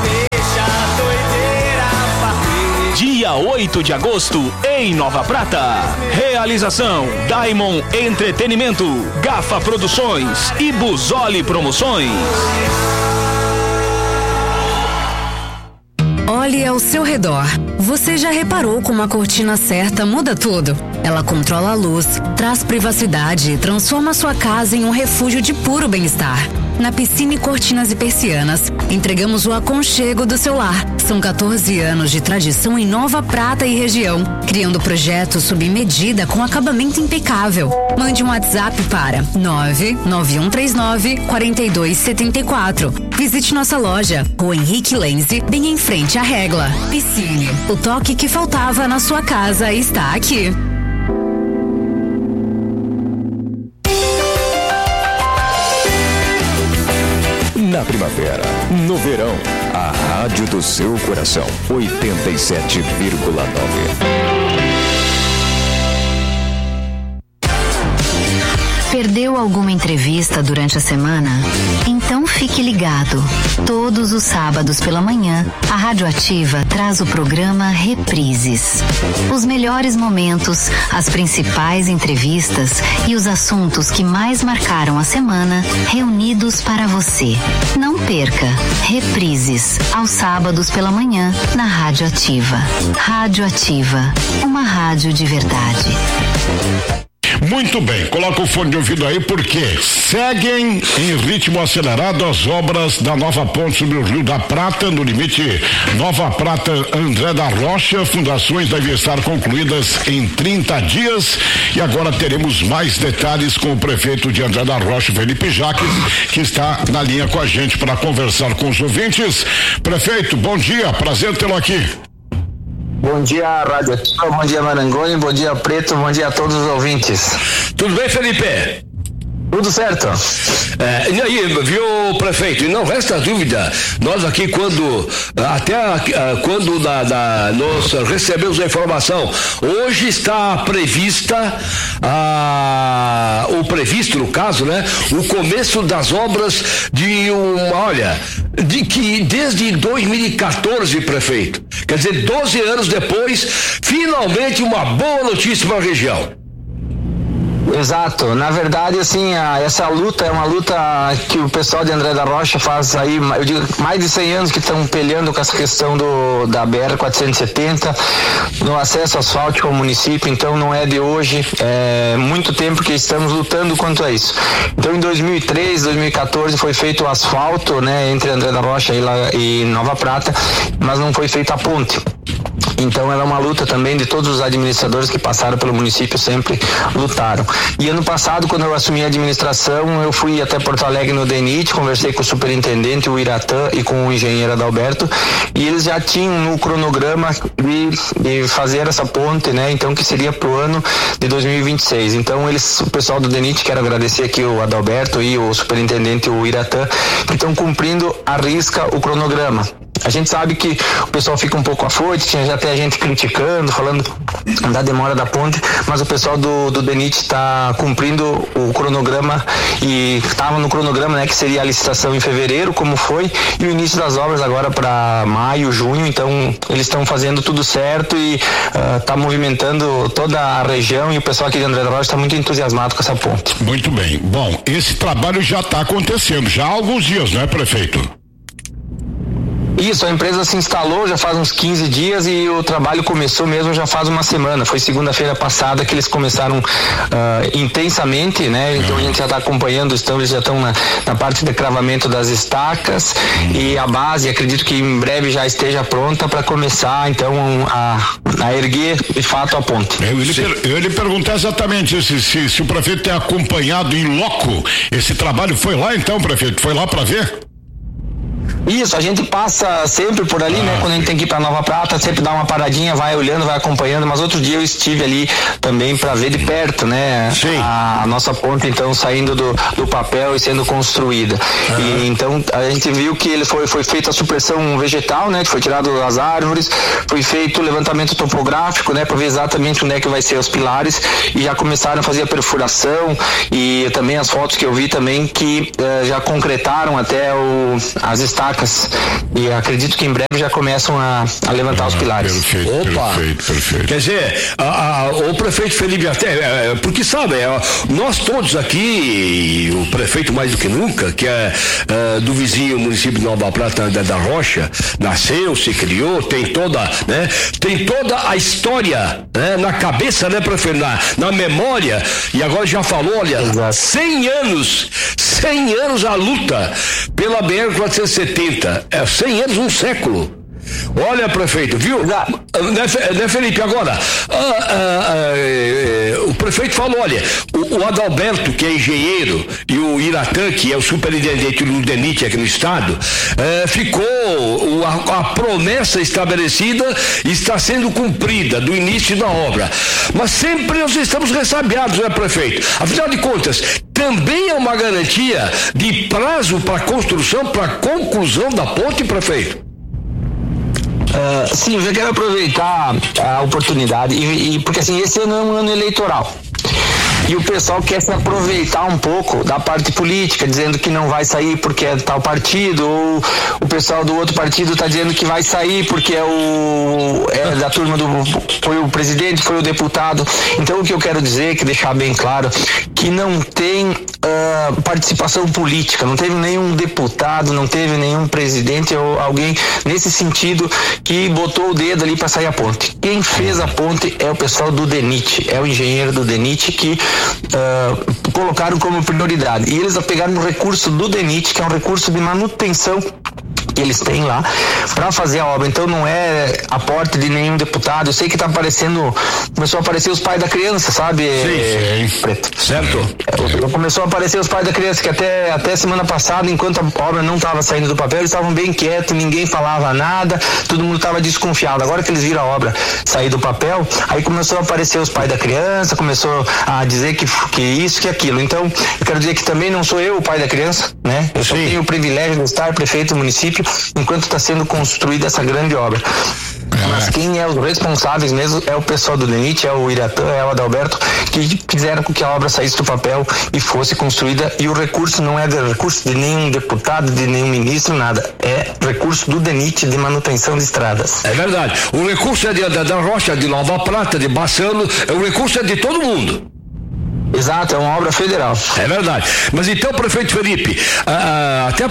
Dia 8 de agosto, em Nova Prata. Realização: Diamond Entretenimento, Gafa Produções e Busoli Promoções. Olhe ao seu redor. Você já reparou como a cortina certa muda tudo? Ela controla a luz, traz privacidade e transforma sua casa em um refúgio de puro bem-estar. Na Piscine Cortinas e Persianas, entregamos o aconchego do seu lar. São 14 anos de tradição em Nova Prata e região, criando projetos sob medida com acabamento impecável. Mande um WhatsApp para 99139-4274. Visite nossa loja, Rua Henrique Lenze, bem em frente à Regla. Piscine, o toque que faltava na sua casa está aqui. Na primavera, no verão, a rádio do seu coração, 87,9. Perdeu alguma entrevista durante a semana? Então fique ligado. Todos os sábados pela manhã, a Rádio Ativa traz o programa Reprises. Os melhores momentos, as principais entrevistas e os assuntos que mais marcaram a semana, reunidos para você. Não perca. Reprises, aos sábados pela manhã, na Rádio Ativa. Rádio Ativa, uma rádio de verdade. Muito bem, coloca o fone de ouvido aí porque seguem em ritmo acelerado as obras da nova ponte sobre o Rio da Prata, no limite Nova Prata André da Rocha. Fundações devem estar concluídas em 30 dias e agora teremos mais detalhes com o prefeito de André da Rocha, Felipe Jaques, que está na linha com a gente para conversar com os ouvintes. Prefeito, bom dia, prazer tê-lo aqui. Bom dia, Rádio Ativa, bom dia, Marangoni, bom dia, Preto, bom dia a todos os ouvintes. Tudo bem, Felipe? Tudo certo. E aí, viu, prefeito? E não resta dúvida, nós aqui quando nós recebemos a informação, hoje está prevista o previsto no caso, né? O começo das obras de que desde 2014, prefeito, quer dizer, 12 anos depois, finalmente uma boa notícia para a região. Exato, na verdade assim, essa luta é uma luta que o pessoal de André da Rocha faz aí, eu digo, mais de 100 anos que estão peleando com essa questão da BR-470, no acesso asfáltico ao município, então não é de hoje, é muito tempo que estamos lutando quanto a isso. Então em 2013, 2014 foi feito o asfalto, né, entre André da Rocha e Nova Prata, mas não foi feita a ponte. Então era uma luta também de todos os administradores que passaram pelo município, sempre lutaram. E ano passado, quando eu assumi a administração, eu fui até Porto Alegre no DENIT, conversei com o superintendente, o Iratã, e com o engenheiro Adalberto, e eles já tinham no cronograma de fazer essa ponte, né? Então que seria pro ano de 2026. Então o pessoal do DENIT, quero agradecer aqui o Adalberto e o superintendente, o Iratã, que estão cumprindo à risca o cronograma. A gente sabe que o pessoal fica um pouco afoito, tinha já até gente criticando, falando da demora da ponte, mas o pessoal do DENIT está cumprindo o cronograma, e estava no cronograma, né, que seria a licitação em fevereiro, como foi, e o início das obras agora para maio, junho. Então eles estão fazendo tudo certo e está movimentando toda a região, e o pessoal aqui de André da Rocha está muito entusiasmado com essa ponte. Muito bem. Bom, esse trabalho já está acontecendo, já há alguns dias, não é, prefeito? Isso, a empresa se instalou já faz uns 15 dias e o trabalho começou mesmo já faz uma semana. Foi segunda-feira passada que eles começaram intensamente, né? Então a gente já está acompanhando, eles já estão na parte de cravamento das estacas, e a base, acredito que em breve já esteja pronta para começar, então, a erguer de fato a ponte. Eu ia lhe perguntar exatamente se o prefeito tem acompanhado em loco esse trabalho. Foi lá então, prefeito? Foi lá para ver? Isso, a gente passa sempre por ali, né? Quando a gente tem que ir pra Nova Prata, sempre dá uma paradinha, vai olhando, vai acompanhando, mas outro dia eu estive ali também para ver de perto, né? A nossa ponte, então, saindo do papel e sendo construída. E então a gente viu que ele foi feita a supressão vegetal, né? Foi tirado as árvores, foi feito o levantamento topográfico, né? Para ver exatamente onde é que vai ser os pilares, e já começaram a fazer a perfuração, e também as fotos que eu vi também que já concretaram até as estacas, e acredito que em breve já começam a levantar os pilares. Perfeito. Quer dizer, o prefeito Felipe, até porque sabe, nós todos aqui, o prefeito mais do que nunca, que é do vizinho município de Nova Prata da Rocha, nasceu, se criou, tem toda a história, né, na cabeça, né, prefeito, na memória, e agora já falou, olha, 100 anos a luta pela BR-470, 100 anos, um século. Olha, prefeito, viu? Né, Felipe? Agora, o prefeito falou, olha, o Adalberto, que é engenheiro, e o Iratã, que é o superintendente do DENIT aqui no estado, ficou, a promessa estabelecida está sendo cumprida do início da obra. Mas sempre nós estamos ressabiados, né, prefeito? Afinal de contas, também é uma garantia de prazo para construção, para conclusão da ponte, prefeito? Sim, eu já quero aproveitar a oportunidade, porque assim, esse ano é um ano eleitoral. E o pessoal quer se aproveitar um pouco da parte política, dizendo que não vai sair porque é tal partido, ou o pessoal do outro partido está dizendo que vai sair porque é da turma foi o presidente, foi o deputado. Então o que eu quero dizer, que deixar bem claro, que não tem participação política, não teve nenhum deputado, não teve nenhum presidente ou alguém nesse sentido que botou o dedo ali para sair a ponte. Quem fez a ponte é o pessoal do DENIT, é o engenheiro do DENIT que colocaram como prioridade, e eles pegaram um recurso do DENIT, que é um recurso de manutenção que eles têm lá para fazer a obra. Então não é aporte de nenhum deputado. Eu sei que tá aparecendo, começou a aparecer os pais da criança, sabe? Sim. Preto. Certo. Começou a aparecer os pais da criança, que até semana passada, enquanto a obra não estava saindo do papel, eles estavam bem quietos, ninguém falava nada, todo mundo estava desconfiado. Agora que eles viram a obra sair do papel, aí começou a aparecer os pais da criança, começou a dizer que isso, que aquilo. Então eu quero dizer que também não sou eu o pai da criança, né? Eu só tenho o privilégio de estar prefeito do município enquanto está sendo construída essa grande obra. Mas quem é os responsáveis mesmo é o pessoal do DENIT, é o Iratã, é o Adalberto, que fizeram com que a obra saísse do papel e fosse construída, e o recurso não é recurso de nenhum deputado, de nenhum ministro, nada, é recurso do DENIT de manutenção de estradas. É verdade, o recurso é da Rocha, de Nova Prata, de Bassano, o recurso é de todo mundo. Exato, é uma obra federal. É verdade. Mas então, prefeito Felipe, até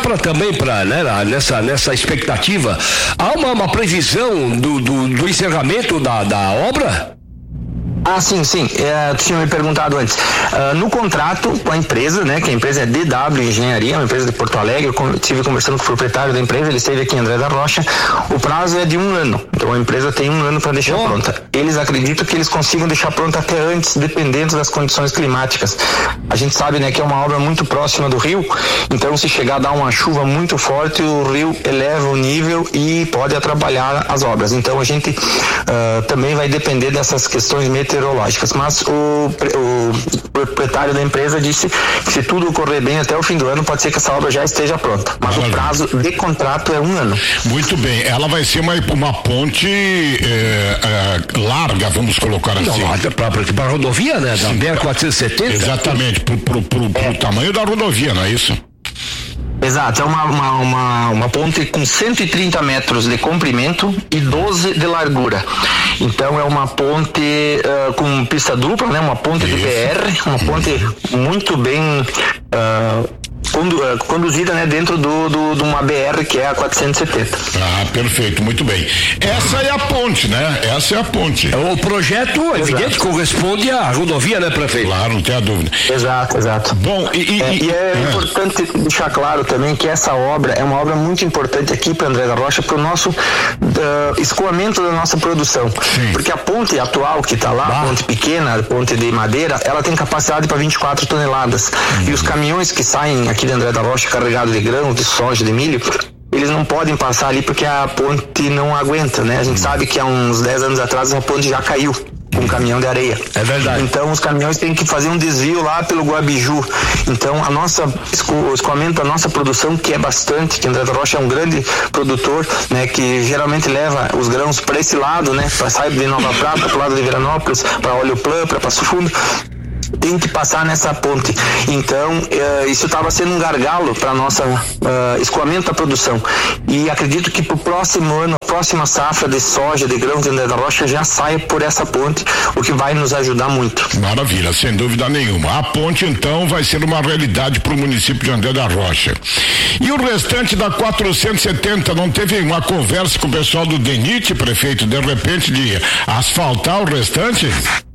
nessa expectativa, há uma previsão do encerramento da obra? Sim. Tu tinha me perguntado antes. No contrato com a empresa, né, que a empresa é DW Engenharia, uma empresa de Porto Alegre, eu estive conversando com o proprietário da empresa, ele esteve aqui em André da Rocha, o prazo é de 1 ano, então a empresa tem 1 ano para deixar pronta. Eles acreditam que eles consigam deixar pronta até antes, dependendo das condições climáticas. A gente sabe, né, que é uma obra muito próxima do rio, então se chegar a dar uma chuva muito forte, o rio eleva o nível e pode atrapalhar as obras. Então a gente também vai depender dessas questões meteorológicas, mas o proprietário da empresa disse que se tudo ocorrer bem até o fim do ano, pode ser que essa obra já esteja pronta, mas o prazo de contrato é 1 ano. Muito bem, ela vai ser uma ponte larga, vamos colocar assim. Não, para a rodovia, né, da BR-470. Exatamente, pro tamanho da rodovia, não é isso? Exato, é uma ponte com 130 metros de comprimento e 12 de largura. Então é uma ponte com pista dupla, né? Uma ponte de PR, uma ponte muito bem conduzida, né, dentro de uma BR que é a 470. Perfeito, muito bem. Essa é a ponte, né? Essa é a ponte. O projeto, evidente, corresponde à rodovia, né, prefeito? Claro, não tem a dúvida. Exato. Bom, importante deixar claro também que essa obra é uma obra muito importante aqui para André da Rocha, para o nosso escoamento da nossa produção. Sim. Porque a ponte atual que está lá, a ponte pequena, a ponte de madeira, ela tem capacidade para 24 toneladas. E os caminhões que saem aqui de André da Rocha carregados de grão, de soja, de milho, eles não podem passar ali porque a ponte não aguenta, né? A gente sabe que há uns 10 anos atrás a ponte já caiu com um caminhão de areia. É verdade. Então os caminhões têm que fazer um desvio lá pelo Guabiju. Então o escoamento da nossa produção, que é bastante, que André da Rocha é um grande produtor, né, que geralmente leva os grãos para esse lado, né, para sair de Nova Prata, para o lado de Veranópolis, para Olho Plã, para Passo Fundo, tem que passar nessa ponte. Então isso estava sendo um gargalo para nossa escoamento da produção, e acredito que para o próximo ano, a próxima safra de soja, de grãos de André da Rocha já saia por essa ponte, o que vai nos ajudar muito. Maravilha, sem dúvida nenhuma. A ponte então vai ser uma realidade para o município de André da Rocha. E o restante da 470, não teve uma conversa com o pessoal do DENIT, prefeito, de repente de asfaltar o restante?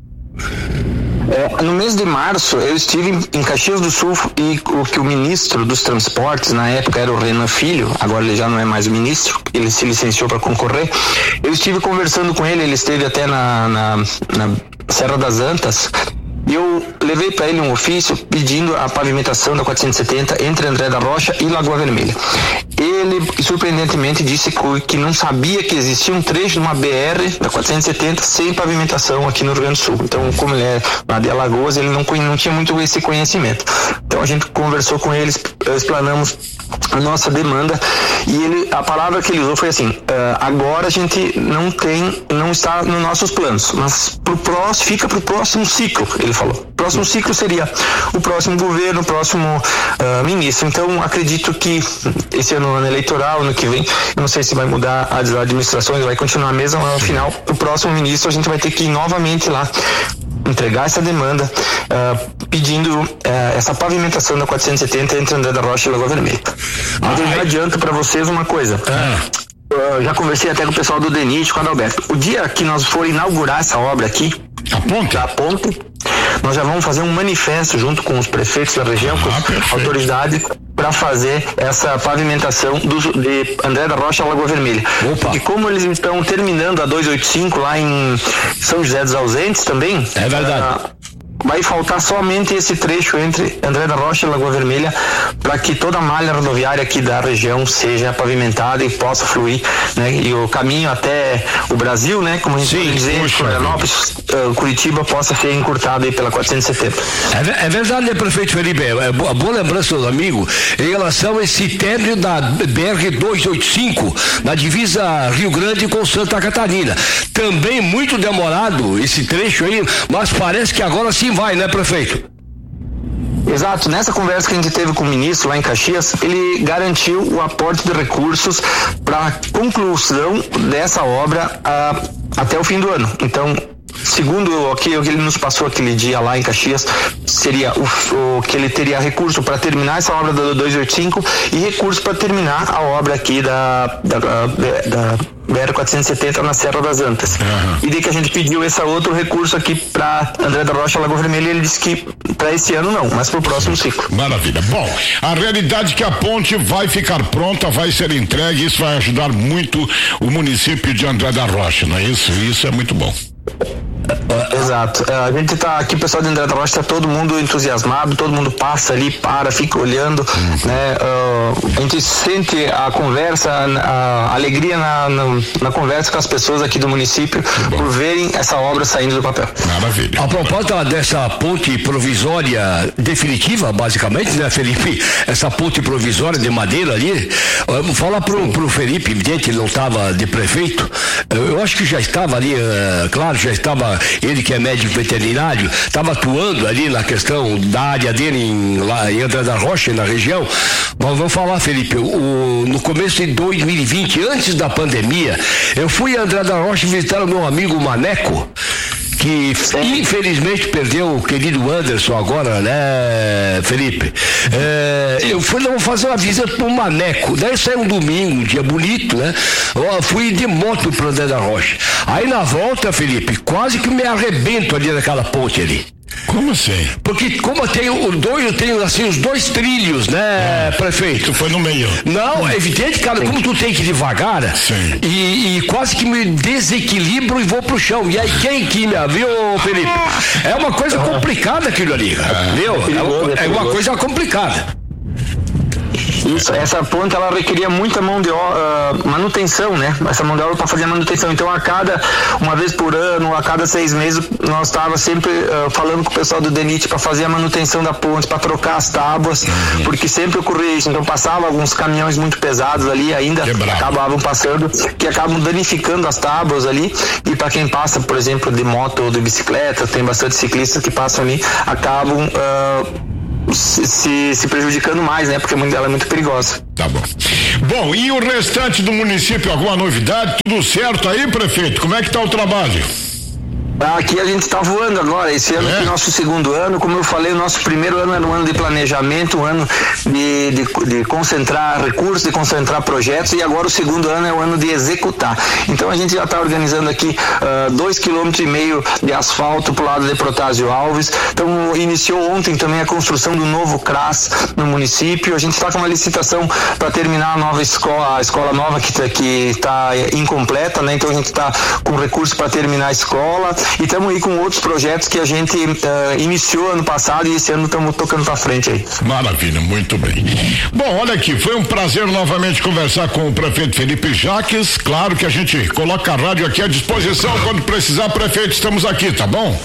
No mês de março eu estive em Caxias do Sul, e o ministro dos transportes na época era o Renan Filho, agora ele já não é mais o ministro, ele se licenciou para concorrer. Eu estive conversando com ele esteve até na Serra das Antas, e eu levei para ele um ofício pedindo a pavimentação da 470 entre André da Rocha e Lagoa Vermelha. Ele, surpreendentemente, disse que não sabia que existia um trecho de uma BR da 470 sem pavimentação aqui no Rio Grande do Sul. Então, como ele é lá de Alagoas, ele não tinha muito esse conhecimento. Então, a gente conversou com eles, explanamos a nossa demanda, e a palavra que ele usou foi assim: agora a gente não está nos nossos planos, mas fica para o próximo ciclo. Ele falou, o próximo ciclo seria o próximo governo, o próximo ministro. Então acredito que esse ano eleitoral, ano que vem, eu não sei se vai mudar as administrações, vai continuar a mesma, mas ao final, o próximo ministro a gente vai ter que ir novamente lá entregar essa demanda, pedindo essa pavimentação da 470 entre André da Rocha e Lagoa Vermelha. Mas eu já adianto para vocês uma coisa. Já conversei até com o pessoal do DENIT, com o Adalberto. O dia que nós for inaugurar essa obra aqui, a ponte, nós já vamos fazer um manifesto junto com os prefeitos da região, com as autoridades, para fazer essa pavimentação de André da Rocha a Lagoa Vermelha. E como eles estão terminando a 285 lá em São José dos Ausentes também, é verdade. Vai faltar somente esse trecho entre André da Rocha e Lagoa Vermelha para que toda a malha rodoviária aqui da região seja pavimentada e possa fluir, né? E o caminho até o Brasil, né? Como a gente pode dizer, Florianópolis, Curitiba, possa ser encurtado aí pela 470. É verdade, né, prefeito Felipe? Boa lembrança do amigo em relação a esse término da BR-285 na divisa Rio Grande com Santa Catarina. Também muito demorado esse trecho aí, mas parece que agora sim vai, né, prefeito? Exato, nessa conversa que a gente teve com o ministro lá em Caxias, ele garantiu o aporte de recursos para a conclusão dessa obra até o fim do ano. Então, segundo o que ele nos passou aquele dia lá em Caxias, seria o que ele teria recurso para terminar essa obra do 285 e recurso para terminar a obra aqui da BR-470 na Serra das Antas. E daí que a gente pediu esse outro recurso aqui para André da Rocha, Lagoa Vermelha, e ele disse que para esse ano não, mas para o próximo ciclo. Maravilha. Bom, a realidade é que a ponte vai ficar pronta, vai ser entregue, isso vai ajudar muito o município de André da Rocha, não é isso? Isso é muito bom. Exato. A gente tá aqui, o pessoal de André da Rocha, tá todo mundo entusiasmado, todo mundo passa ali, fica olhando, né? A gente sente a conversa, a alegria na conversa com as pessoas aqui do município por verem essa obra saindo do papel. Maravilha. A propósito dessa ponte provisória definitiva, basicamente, né, Felipe? Essa ponte provisória de madeira ali, eu vou falar pro Felipe, evidente, ele não estava de prefeito, eu acho que já estava ali, claro, já estava, ele que é médico veterinário, estava atuando ali na questão da área dele lá em André da Rocha, na região. Mas vamos falar, Felipe, no começo de 2020, antes da pandemia, eu fui a André da Rocha visitar o meu amigo Maneco, que infelizmente perdeu o querido Anderson agora, né, Felipe? Eu vou fazer uma visita pro Maneco, daí saiu um domingo, um dia bonito, né? Eu fui de moto pro André da Rocha. Aí na volta, Felipe, quase que me arrebento ali naquela ponte ali. Como assim? Porque como eu tenho assim os dois trilhos, né, prefeito? Tu foi no meio. Não, é evidente, cara, como tu tem que ir devagar e quase que me desequilibro e vou pro chão. E aí quem que me viu, Felipe? É uma coisa complicada aquilo ali, cara, viu? É uma coisa complicada. Isso, essa ponte ela requeria muita mão de manutenção, né? Essa mão de obra para fazer a manutenção. Então, uma vez por ano, a cada 6 meses, nós estávamos sempre falando com o pessoal do DENIT para fazer a manutenção da ponte, para trocar as tábuas, porque sempre ocorria isso. Então, passavam alguns caminhões muito pesados ali, ainda acabavam passando, que acabam danificando as tábuas ali. E para quem passa, por exemplo, de moto ou de bicicleta, tem bastante ciclistas que passam ali, acabam se prejudicando mais, né? Porque ela é muito perigosa. Tá bom. Bom, e o restante do município, alguma novidade? Tudo certo aí, prefeito? Como é que tá o trabalho? Aqui a gente está voando agora. Esse ano é nosso segundo ano. Como eu falei, o nosso primeiro ano era um ano de planejamento, um ano de concentrar recursos, de concentrar projetos, e agora o segundo ano é o ano de executar. Então a gente já está organizando aqui 2,5 km de asfalto pro lado de Protásio Alves. Então iniciou ontem também a construção do novo CRAS no município. A gente está com uma licitação para terminar a escola nova que está incompleta, né? Então a gente está com recursos para terminar a escola. E estamos aí com outros projetos que a gente iniciou ano passado e esse ano estamos tocando para frente aí. Maravilha, muito bem. Bom, olha aqui, foi um prazer novamente conversar com o prefeito Felipe Jacques. Claro que a gente coloca a rádio aqui à disposição quando precisar, prefeito, estamos aqui, tá bom?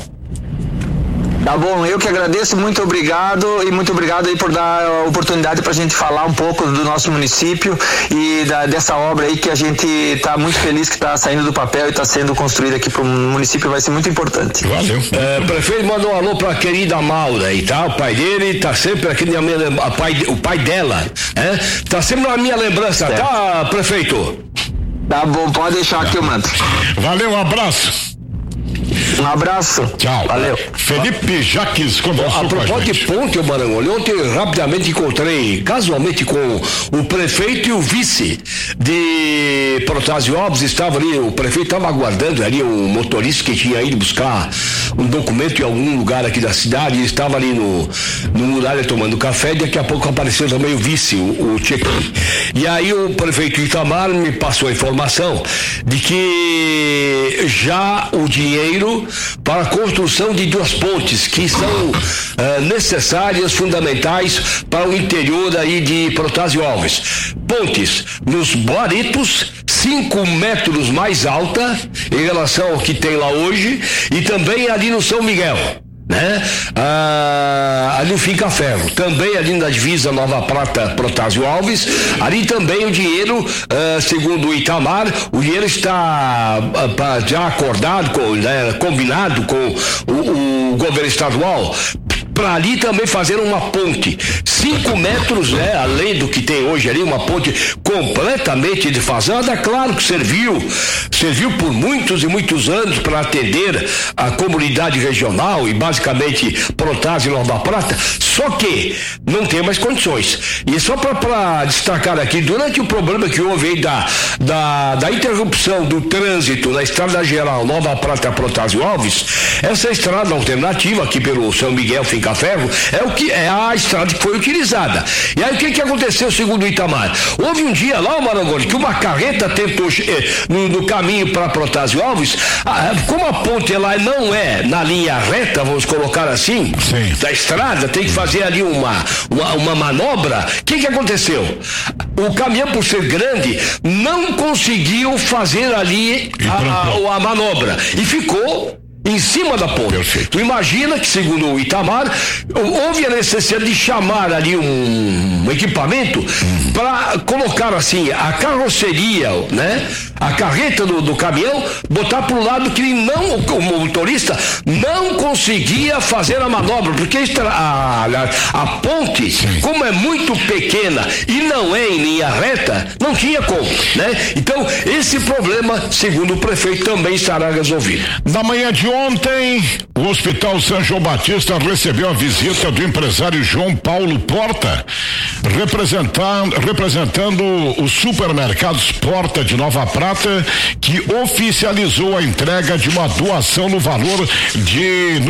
Tá bom, eu que agradeço, muito obrigado aí por dar a oportunidade pra gente falar um pouco do nosso município e dessa obra aí que a gente tá muito feliz que tá saindo do papel e tá sendo construída aqui pro município, vai ser muito importante. Valeu. Prefeito, manda um alô pra querida Maura aí, tá? O pai dele tá sempre aqui o pai dela, tá sempre na minha lembrança, tá, prefeito? Tá bom, pode deixar que eu mando. Valeu, um abraço. Um abraço. Tchau. Valeu. Felipe Jacques conversou a propósito de ponte, Marangoni, ontem rapidamente encontrei casualmente com o prefeito e o vice de Protásio Alves. Estava ali, o prefeito estava aguardando ali um motorista que tinha ido buscar um documento em algum lugar aqui da cidade, e estava ali no muralha tomando café, e daqui a pouco apareceu também o vice, o Tchequim. E aí o prefeito Itamar me passou a informação de que já o dinheiro para a construção de 2 pontes que são necessárias, fundamentais para o interior aí de Protásio Alves. Pontes nos Boaritos, 5 metros mais alta em relação ao que tem lá hoje, e também ali no São Miguel, né? Ali no Finca Ferro, também ali na divisa Nova Prata Protásio Alves, ali também o dinheiro, segundo o Itamar, o dinheiro está já acordado, combinado com o governo estadual para ali também fazer uma ponte, 5 metros, né, além do que tem hoje ali, uma ponte completamente defasada. Claro que serviu por muitos e muitos anos para atender a comunidade regional e basicamente Protásio e Nova Prata, só que não tem mais condições. E só para destacar aqui, durante o problema que houve aí da interrupção do trânsito na Estrada Geral Nova Prata Protásio Alves, essa estrada alternativa aqui pelo São Miguel Finca-Ferro é a estrada que foi utilizada. E aí o que aconteceu segundo o Itamar? Houve um dia lá, Marangoni, que uma carreta tentou no caminho para Protásio Alves, como a ponte ela não é na linha reta, vamos colocar assim, da estrada, tem que fazer ali uma manobra. O que aconteceu? O caminhão, por ser grande, não conseguiu fazer ali a manobra e ficou em cima da ponte. Perfeito. Tu imagina que, segundo o Itamar, houve a necessidade de chamar ali um equipamento para colocar assim a carroceria, né? A carreta do caminhão, botar para o lado que o motorista não conseguia fazer a manobra, porque a ponte, como é muito pequena e não é em linha reta, não tinha como, né? Então, esse problema, segundo o prefeito, também estará resolvido. Na manhã de ontem, o Hospital São João Batista recebeu a visita do empresário João Paulo Porta, representando os supermercados Porta de Nova Prata, que oficializou a entrega de uma doação no valor de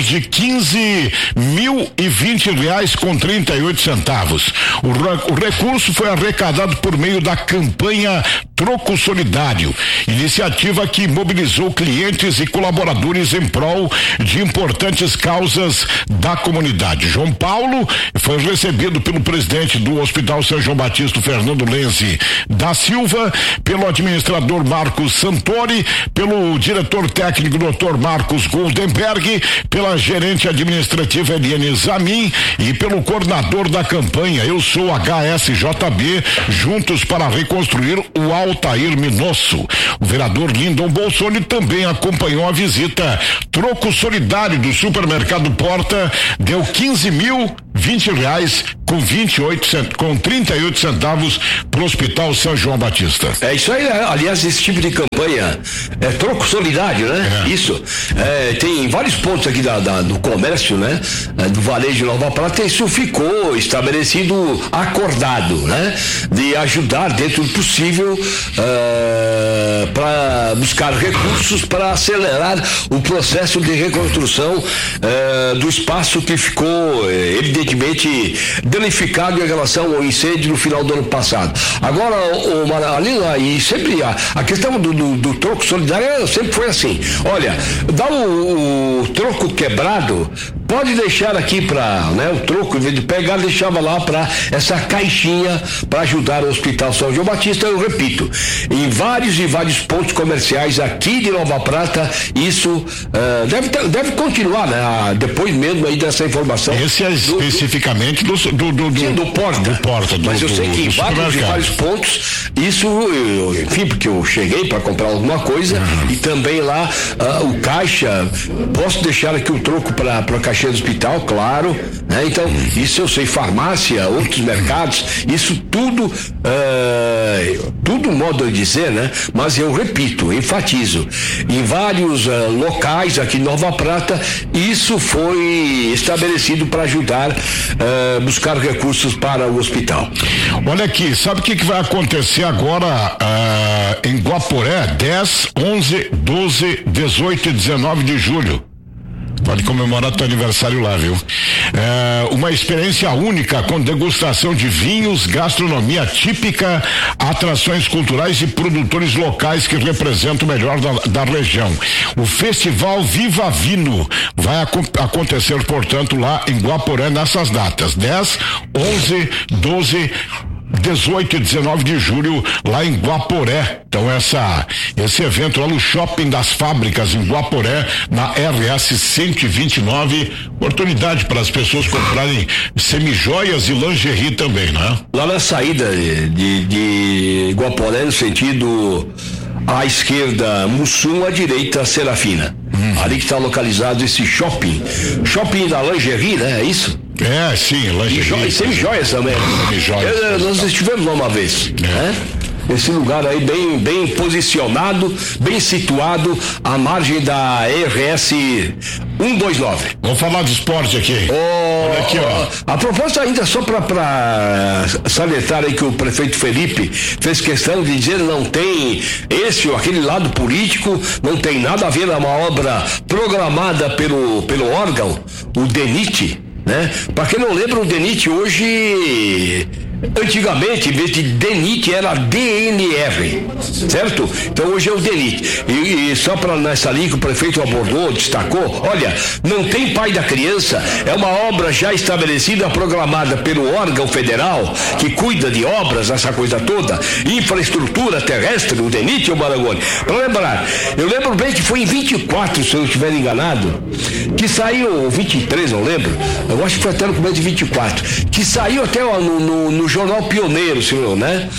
R$15.020,38. O recurso foi arrecadado por meio da campanha Troco Solidário, iniciativa que mobilizou clientes e colaboradores em prol de importantes causas da comunidade. João Paulo foi recebido pelo presidente do Hospital São João Batista, Fernando Lenzi da Silva, pelo administrador Marcos Santori, pelo diretor técnico Dr. Marcos Goldenberg, pela gerente administrativa Eliane Zamin e pelo coordenador da campanha Eu Sou HSJB, Juntos para Reconstruir, o Altair Minosso. O vereador Lindon Bolsoni também acompanhou a visita. Troco solidário do supermercado Porta deu R$15.020 com 38 centavos pro Hospital São João Batista. É isso aí, né? Aliás, esse tipo de campanha é troco solidário, né? Isso. Tem vários pontos aqui do comércio, né? Do varejo de Nova Prata, isso ficou estabelecido, acordado, né? De ajudar dentro do possível para buscar recursos para acelerar o processo de reconstrução do espaço que ficou evidentemente danificado em relação ao incêndio no final do ano passado. Agora, e sempre a questão do troco solidário sempre foi assim. Olha, dá o troco quebrado, pode deixar aqui o troco, em vez de pegar, deixava lá para essa caixinha para ajudar o Hospital São João Batista. Eu repito, em vários pontos comerciais aqui de Nova Prata, isso deve continuar, né? Depois mesmo aí dessa informação. Esse é especificamente do Porta. Mas eu sei que em vários pontos, isso, enfim, porque eu cheguei para comprar alguma coisa e também lá o caixa, posso deixar aqui o troco para a caixinha do hospital, claro, né? Então, isso eu sei, farmácia, outros mercados, isso tudo modo de dizer, né? Mas eu repito, enfatizo, em vários locais aqui em Nova Prata, isso foi estabelecido para ajudar buscar recursos para o hospital. Olha aqui, sabe o que vai acontecer agora em Guaporé, 10, 11, 12, 18 e 19 de julho? Pode comemorar teu aniversário lá, viu? Uma experiência única com degustação de vinhos, gastronomia típica, atrações culturais e produtores locais que representam o melhor da região. O Festival Viva Vino vai acontecer, portanto, lá em Guaporé nessas datas, 10, 11, 12, 18 e 19 de julho, lá em Guaporé. Então esse evento lá no Shopping das Fábricas em Guaporé, na RS 129, oportunidade para as pessoas comprarem semijoias e lingerie também, né? Lá na saída de Guaporé, no sentido à esquerda Mussum, à direita Serafina. Ali que está localizado esse shopping da lingerie, né? É isso? É, sim, lingerie. E semi-joias também. Semi-joias. Nós estivemos lá uma vez, né? Esse lugar aí bem posicionado, bem situado à margem da RS 129. Vamos falar de esporte aqui. Olha aqui, ó. A propósito, ainda só para salientar aí que o prefeito Felipe fez questão de dizer não tem esse ou aquele lado político, não tem nada a ver numa obra programada pelo órgão, o DENIT, né? Para quem não lembra, o DENIT hoje... Antigamente, em vez de DENIT, era DNR, certo? Então hoje é o DENIT. E só para nessa linha que o prefeito abordou, destacou, olha, não tem pai da criança, é uma obra já estabelecida, programada pelo órgão federal, que cuida de obras, essa coisa toda, infraestrutura terrestre, o DENIT, o Marangoni. Para lembrar, eu lembro bem que foi em 24, se eu não estiver enganado, que saiu, 23, não lembro, eu acho que foi até no começo de 24, que saiu até no Jornal Pioneiro, senhor, né?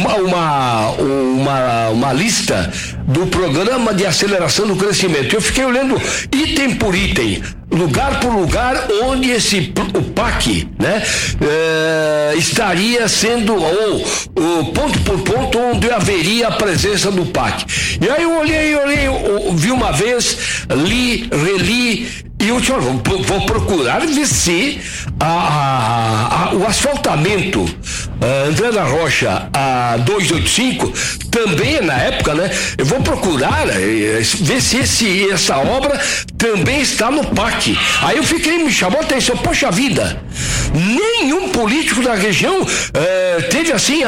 Uma lista do programa de aceleração do crescimento. Eu fiquei olhando item por item, lugar por lugar, onde o PAC, né? Estaria sendo, ou ponto por ponto, onde haveria a presença do PAC. E aí eu olhei, vi uma vez, reli, e eu disse, vou procurar ver se o asfaltamento André da Rocha a 285 também na época, né? Eu vou procurar ver se essa obra também está no PAC. Aí eu me chamou a atenção, poxa vida, nenhum político da região teve assim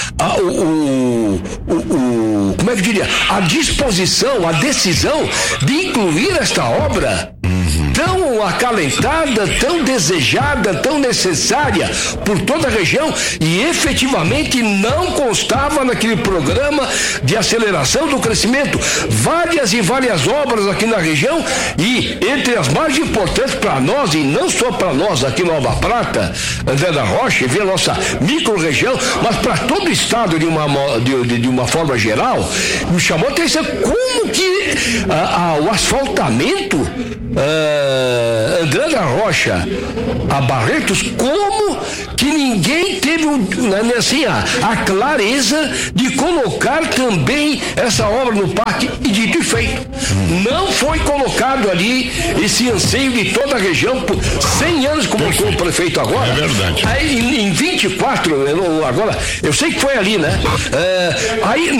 como é que eu diria, a disposição, a decisão de incluir esta obra tão acalentada, tão desejada, tão necessária por toda a região, e efetivamente não constava naquele programa de aceleração do crescimento. Várias e várias obras aqui na região, e entre as mais importantes para nós, e não só para nós aqui em Nova Prata, André da Rocha, via nossa micro-região, mas para todo o estado de uma forma geral, me chamou a atenção como que o asfaltamento André da Rocha a Barretos, como que ninguém teve a clareza de colocar também essa obra no PAC, e dito e feito, não foi colocado ali esse anseio de toda a região por 100 anos, como foi o prefeito agora. É verdade. Aí em 24, agora, eu sei que foi ali, né? Aí